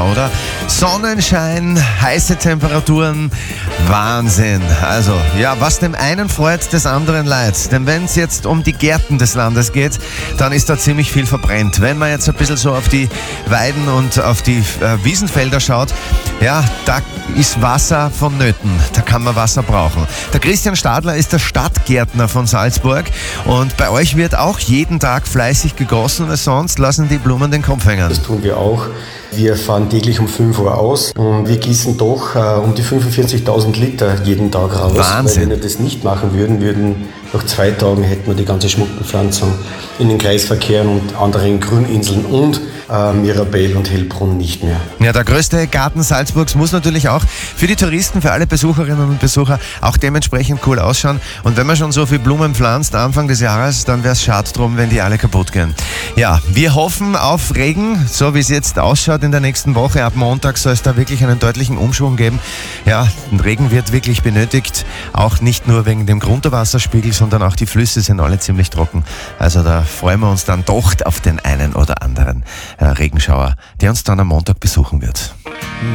Sommer, oder? Sonnenschein, heiße Temperaturen, Wahnsinn. Also, ja, was dem einen freut, des anderen leid. Denn wenn es jetzt um die Gärten des Landes geht, dann ist da ziemlich viel verbrennt. Wenn man jetzt ein bisschen so auf die Weiden und auf die Wiesenfelder schaut, ja, da ist Wasser vonnöten. Da kann man Wasser brauchen. Der Christian Stadler ist der Stadtgärtner von Salzburg und bei euch wird auch jeden Tag fleißig gegossen, weil sonst lassen die Blumen den Kopf hängen. Das tun wir auch. Wir fahren täglich um 5 Uhr aus und wir gießen doch um die 45.000 Liter jeden Tag raus. Wahnsinn. Weil wenn wir das nicht machen würden nach 2 Tagen hätten wir die ganze Schmuckbepflanzung in den Kreisverkehren und anderen Grüninseln und Mirabell und Hellbrunn nicht mehr. Ja, der größte Garten Salzburgs muss natürlich auch für die Touristen, für alle Besucherinnen und Besucher auch dementsprechend cool ausschauen. Und wenn man schon so viel Blumen pflanzt Anfang des Jahres, dann wäre es schade drum, wenn die alle kaputt gehen. Ja, wir hoffen auf Regen, so wie es jetzt ausschaut in der nächsten Woche. Ab Montag soll es da wirklich einen deutlichen Umschwung geben. Ja, Regen wird wirklich benötigt, auch nicht nur wegen dem Grundwasserspiegel, sondern auch die Flüsse sind alle ziemlich trocken. Also da freuen wir uns dann doch auf den einen oder anderen Regenschauer, der uns dann am Montag besuchen wird.